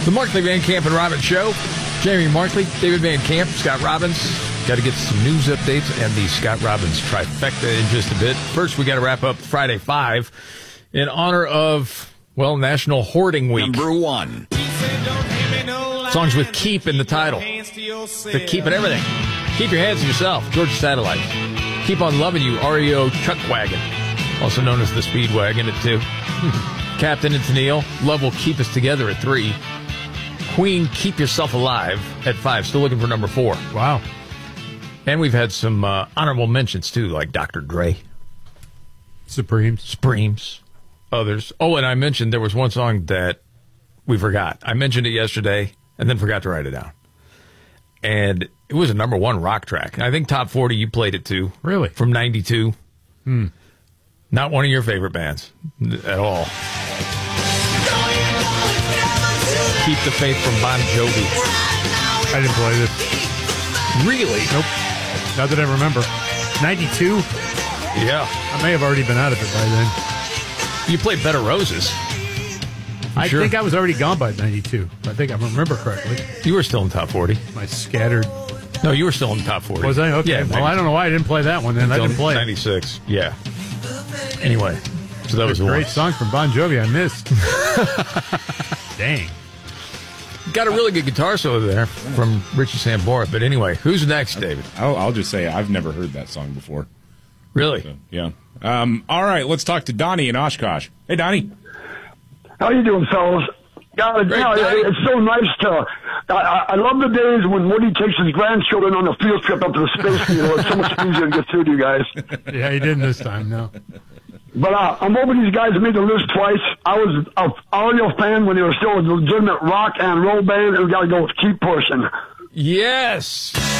The Markley, Van Camp, and Robbins Show. Jamie Markley, David Van Camp, Scott Robbins. Got to get some news updates and the Scott Robbins trifecta in just a bit. First, we got to wrap up Friday 5 in honor of, well, National Hoarding Week. Number 1. Songs with keep in the title. The keep in everything. Keep your hands to yourself. Georgia Satellite. Keep on Loving You, REO Chuckwagon. Also known as the Speedwagon at 2. Captain and Tennille. Love Will Keep Us Together at 3. Queen, Keep Yourself Alive at 5. Still looking for number 4. Wow. And we've had some honorable mentions, too, like Dr. Dre. Supremes. Others. Oh, and I mentioned there was one song that we forgot. I mentioned it yesterday and then forgot to write it down. And it was a number 1 rock track. I think Top 40, you played it, too. Really? From 92. Not one of your favorite bands at all. Keep the Faith from Bon Jovi. I didn't play this. Really? Nope. Not that I remember. 92? Yeah. I may have already been out of it by then. You played Bed of Roses. I think I was already gone by 92. I think I remember correctly. You were still in Top 40. My scattered... No, you were still in Top 40. Was I? Okay. Yeah, well, I don't know why I didn't play that one then. I didn't play it. 96. Yeah. Anyway, so that was a the great one. song from Bon Jovi I missed. Dang. Got a really good guitar solo there from Richie Sambora. But anyway, who's next, David? I'll just say I've never heard that song before. Really? So, yeah. All right, let's talk to Donnie in Oshkosh. Hey, Donnie. How you doing, fellas? God, it's so nice to... I love the days when Woody takes his grandchildren on a field trip up to the Space Needle. It's so much easier to get through to you guys. Yeah, he didn't this time, no. But I'm hoping these guys made the list twice. I was an audio fan when they were still a legitimate rock and roll band, and we got to go with Keep Pushing. Yes.